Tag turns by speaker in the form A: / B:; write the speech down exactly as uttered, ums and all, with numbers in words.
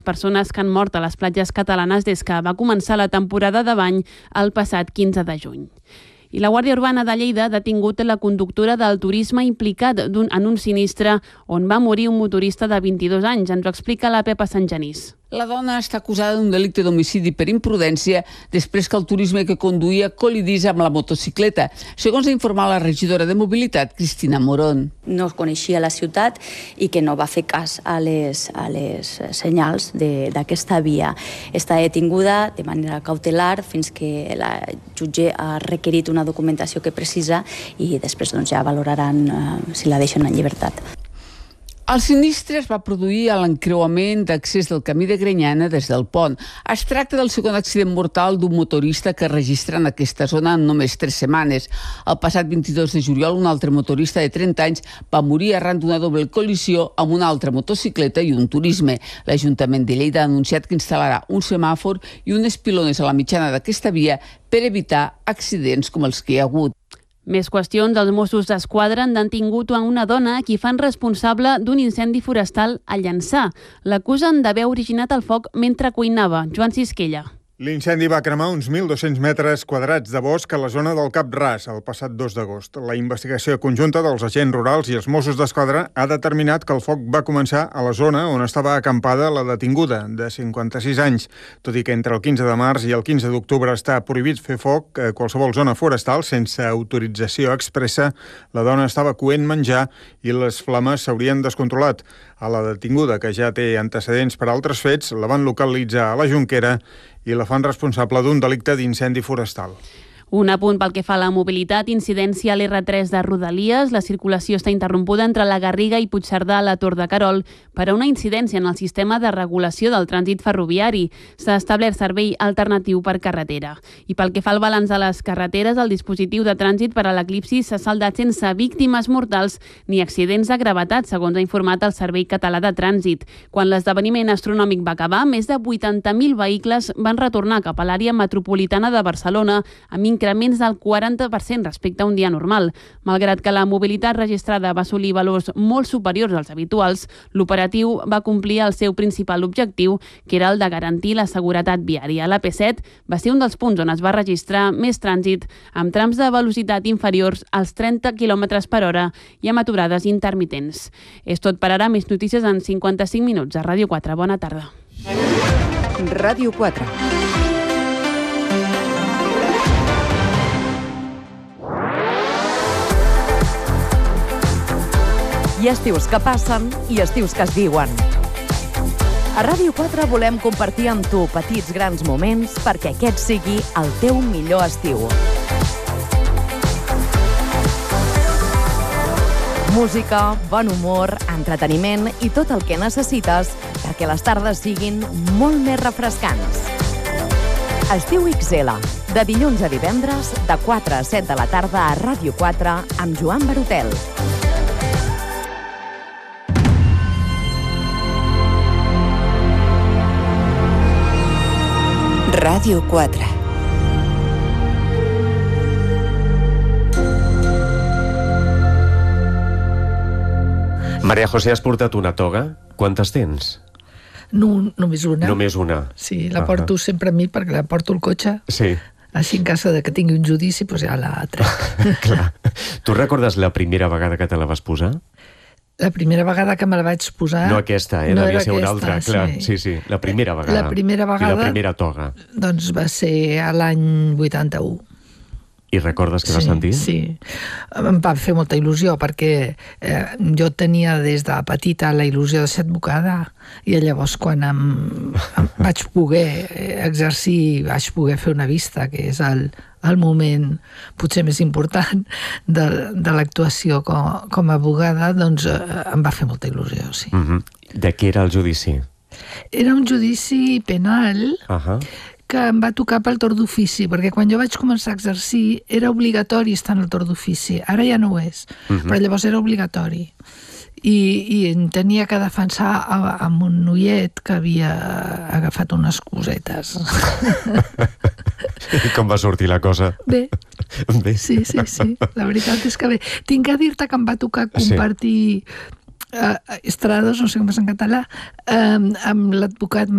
A: Persones que han mort a les platges catalanes des que va començar la temporada de bany el passat quinze de juny. I la Guàrdia Urbana de Lleida ha detingut la conductora del turisme implicat un, en un sinistre on va morir un motorista de vint-i-dos anys. Ens ho explica la Pepa Santgenís.
B: La dona està acusada d'un delicte d'homicidi per imprudència després que el turisme que conduïa col·lidís amb la motocicleta, segons ha informat la regidora de Mobilitat, Cristina Morón.
C: No coneixia la ciutat i que no va fer cas a les, a les senyals d'aquesta via. Està detinguda de manera cautelar fins que la jutge ha requerit una documentació que precisa i després doncs, ja valoraran eh, si la deixen en llibertat.
B: El sinistre es va produir a l'encreuament d'accés del camí de Grenyana des del pont. Es tracta del segon accident mortal d'un motorista que es registra en aquesta zona en només tres setmanes. El passat vint-i-dos de juliol, un altre motorista de trenta anys va morir arran d'una doble col·lisió amb una altra motocicleta i un turisme. L'Ajuntament de Lleida ha anunciat que instal·larà un semàfor i unes pilones a la mitjana d'aquesta via per evitar accidents com els que hi ha hagut.
A: Més qüestions. Els Mossos d'Esquadra han detingut a una dona a qui fan responsable d'un incendi forestal a Llançà. L'acusen d'haver originat el foc mentre cuinava. Joan Sisquella.
D: L'incendi va cremar uns mil dos-cents metres quadrats de bosc a la zona del Cap Ras el passat dos d'agost. La investigació conjunta dels agents rurals i els Mossos d'Esquadra ha determinat que el foc va començar a la zona on estava acampada la detinguda, de cinquanta-sis anys. Tot i que entre el quinze de març i el quinze d'octubre està prohibit fer foc a qualsevol zona forestal sense autorització expressa, la dona estava coent menjar i les flames s'haurien descontrolat. A la detinguda, que ja té antecedents per altres fets, la van localitzar a la Jonquera i la fan responsable d'un delicte d'incendi forestal.
A: Un apunt pel que fa a la mobilitat, incidència a l'erre tres de Rodalies. La circulació està interrompuda entre la Garriga i Puigcerdà a la Tor de Querol per a una incidència en el sistema de regulació del trànsit ferroviari. S'ha establert servei alternatiu per carretera. I pel que fa al balanç de les carreteres, el dispositiu de trànsit per a l'eclipsi s'ha saldat sense víctimes mortals ni accidents de gravetat, segons ha informat el Servei Català de Trànsit. Quan l'esdeveniment astronòmic va acabar, més de vuitanta mil vehicles van retornar cap a l'àrea metropolitana de Barcelona amb increments del quaranta per cent respecte a un dia normal. Malgrat que la mobilitat registrada va assolir valors molt superiors als habituals, l'operatiu va complir el seu principal objectiu, que era el de garantir la seguretat viària. La P set va ser un dels punts on es va registrar més trànsit amb trams de velocitat inferiors als trenta quilòmetres per hora i amb aturades intermitents. És tot per ara. Més notícies en cinquanta-cinc minuts a Ràdio quatre. Bona tarda.
E: Ràdio quatre. Hi ha estius que passen i estius que es viuen. A Ràdio quatre volem compartir amb tu petits grans moments perquè aquest sigui el teu millor estiu. Música, bon humor, entreteniment i tot el que necessites perquè les tardes siguin molt més refrescants. Estiu ics ele, de dilluns a divendres, de quatre a set de la tarda a Ràdio quatre amb Joan Barotel. Ràdio quatre.
F: Maria José, has portat una toga? Quantes tens?
G: No, només una.
F: Només una.
G: Sí, la porto uh-huh. sempre a mi perquè la porto al cotxe.
F: Sí.
G: Així en cas de que tingui un judici, doncs ja la trec.
F: Clar. Tu recordes la primera vegada que te la vas posar?
G: La primera vegada que me la vaig posar...
F: No aquesta, eh?
G: No
F: devia
G: era
F: ser una
G: aquesta,
F: altra, clar.
G: sí.
F: Sí, sí, la primera vegada.
G: La primera vegada...
F: I la primera toga.
G: Doncs va ser a l'any vuitanta-u.
F: I recordes què
G: sí,
F: vas sentir?
G: Sí, em va fer molta il·lusió perquè eh, jo tenia des de petita la il·lusió de ser advocada i llavors quan em, em vaig poder exercir, vaig poder fer una vista, que és el, el moment potser més important de, de l'actuació com, com a advocada, doncs eh, em va fer molta il·lusió, sí.
F: Uh-huh. De què era el judici?
G: Era un judici penal...
F: Uh-huh.
G: que em va tocar pel torn d'ofici, perquè quan jo vaig començar a exercir era obligatori estar en el torn d'ofici. Ara ja no ho és, uh-huh. però llavors era obligatori. I, i em tenia que defensar amb un noiet que havia agafat unes cosetes.
F: I com va sortir la cosa?
G: Bé.
F: Bé.
G: Sí, sí, sí. La veritat és que bé. Tinc que dir-te que em va tocar compartir... Sí. Uh, estrados, no sé com és en català, uh, amb l'advocat